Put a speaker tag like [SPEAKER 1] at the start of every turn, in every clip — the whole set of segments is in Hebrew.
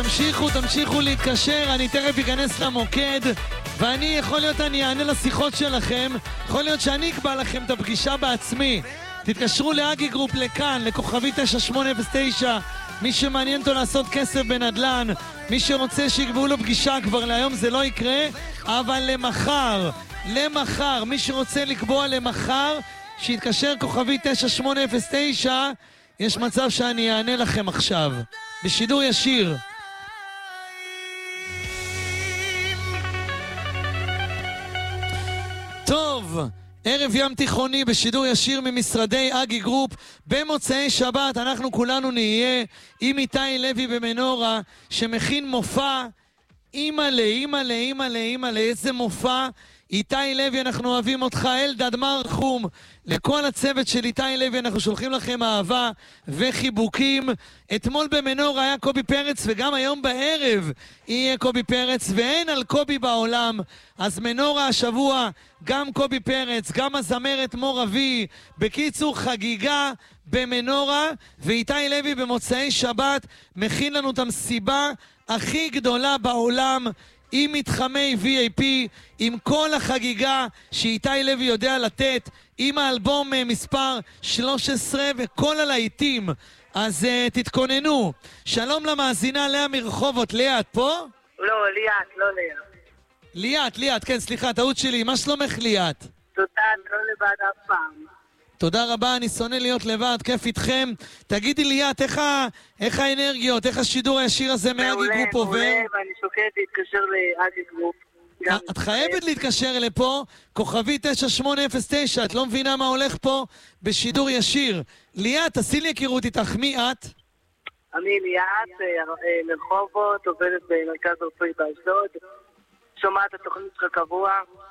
[SPEAKER 1] תמשיכו להתקשר, אני תכף אכנס למוקד ואני יכול להיות אני אענה לשיחות שלכם, יכול להיות שאני אקבע לכם את הפגישה בעצמי. תתקשרו לאגי גרופ לכאן, לכוכבי 9809, מי שמעניין אותו לעשות כסף בנדלן, מי שרוצה שיקבעו לו פגישה, כבר להיום זה לא יקרה, אבל למחר, מי שרוצה לקבוע למחר, שיתקשר כוכבי 9809, יש מצב שאני אענה לכם עכשיו, בשידור ישיר. טוב, ערב ים תיכוני בשידור ישיר ממשרדי אגי גרופ. במוצאי שבת אנחנו כולנו נהיה עם איתי לוי במנורה שמכין מופע. אימא'לה, איזה מופע. איתי לוי, אנחנו אוהבים אותך. אלדד מרחום, לכל הצוות של איתי לוי אנחנו שולחים לכם אהבה וחיבוקים. אתמול במנורה היה קובי פרץ, וגם היום בערב יהיה קובי פרץ, ואין על קובי בעולם. אז מנורה השבוע גם קובי פרץ, גם הזמרת מור אבי. בקיצור, חגיגה במנורה, ואיתי לוי במוצאי שבת מכין לנו את המסיבה הכי גדולה בעולם, עם מתחמי VIP, עם כל החגיגה שאיתי לוי יודע לתת, עם האלבום מספר 13 וכל הלהיטים. אז תתכוננו. שלום למאזינה לאה מרחובות. לאה, את פה?
[SPEAKER 2] לא, ליאת, לא לאה.
[SPEAKER 1] ליאת, כן, סליחה, טעות שלי. מה שלומך ליאת?
[SPEAKER 2] תודה, לא לבד אף פעם.
[SPEAKER 1] תודה רבה, אני שונא להיות לבד, כיף איתכם. תגידי ליאת, איך האנרגיות, איך השידור הישיר הזה מאגי גרופ עובר?
[SPEAKER 2] מעולה, ואני שוקלת להתקשר לאגי גרופ.
[SPEAKER 1] את חייבת להתקשר לפה, כוכבי 9809, את לא מבינה מה הולך פה בשידור ישיר. ליאת, תעשי לי הכירות איתך, מי את?
[SPEAKER 2] אני ליאת, מרחובות, עובדת במרכז הרפואי באשדוד, שומעת את התוכנית שלך קבוע.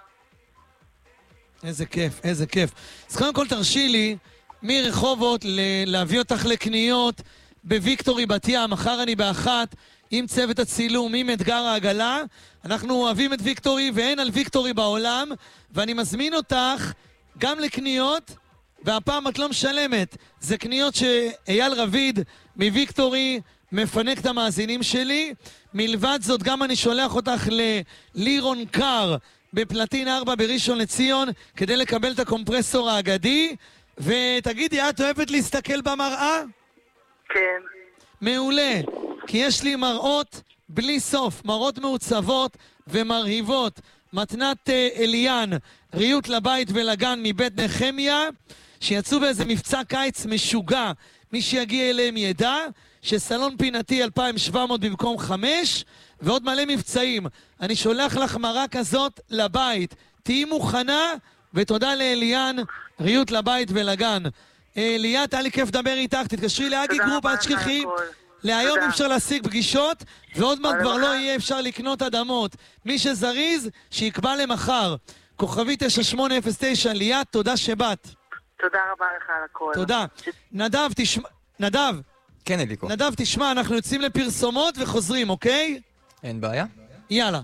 [SPEAKER 1] איזה כיף. אז קודם כל תרשי לי, מרחובות להביא אותך לקניות בוויקטורי בת ים. מחר אני באחת עם צוות הצילום, עם אתגר העגלה. אנחנו אוהבים את ויקטורי ואין על ויקטורי בעולם, ואני מזמין אותך גם לקניות, והפעם את לא משלמת. זה קניות שאייל רביד מוויקטורי מפנק את המאזינים שלי. מלבד זאת גם אני שולח אותך ללירון קר בפלטין 4 בראשון לציון, כדי לקבל את הקומפרסור האגדי. ותגידי, את אוהבת להסתכל במראה?
[SPEAKER 2] כן.
[SPEAKER 1] מעולה, כי יש לי מראות בלי סוף, מראות מעוצבות ומרהיבות. מתנת אליאן, ריהוט לבית ולגן מבית נחמיה, שיצאו באיזה מבצע קיץ משוגע. מי שיגיע אליהם ידע שסלון פינתי 2,700 במקום 5, ועוד מלא מבצעים. אני שולח לך מראה כזאת לבית, תהי מוכנה, ותודה לאליאן, ריהוט לבית ולגן. ליאת, היה לי כיף לדבר איתך, תתקשרי לאגי גרופ, אל תשכחי. להיום אפשר להשיג פגישות, ועוד מעט כבר לא יהיה אפשר לקנות אדמות. מי שזריז, שיקבע למחר. כוכבי 9809, ליאת, תודה שבאת.
[SPEAKER 2] תודה רבה לך על הכל.
[SPEAKER 1] תודה. נדב, תשמע, נדב.
[SPEAKER 3] כן, אליקו.
[SPEAKER 1] נדב, תשמע, אנחנו יוצאים לפרסומות וחוזרים, אוקיי?
[SPEAKER 3] אין בעיה.
[SPEAKER 1] יאללה.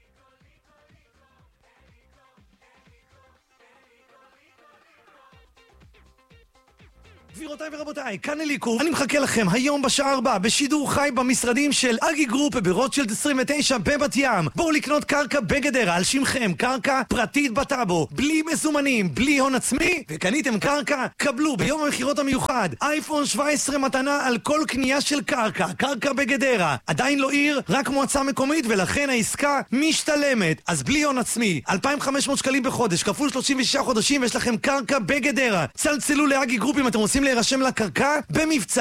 [SPEAKER 1] גבירותיי ורבותיי, כאן אליקו, אני מחכה לכם היום בשעה 4 בשידור חי במשרדים של אגי גרופ ברוטשילד 29 בבת ים. בואו לקנות קרקע בגדרה על שמכם, קרקע פרטית בטאבו, בלי מזומנים, בלי הון עצמי, וקניתם קרקע, קבלו ביום המחירות המיוחד אייפון 17 מתנה על כל קנייה של קרקע בגדרה. עדיין לא עיר, רק מועצה מקומית, ולכן העסקה משתלמת. אז בלי הון עצמי, 2,500 שקלים בחודש כפול 36 חודשים, ויש לכם קרקע בגדרה. צלצלו לאגי גרופ אם אתם רוצים להירשם לקרקע במבצע.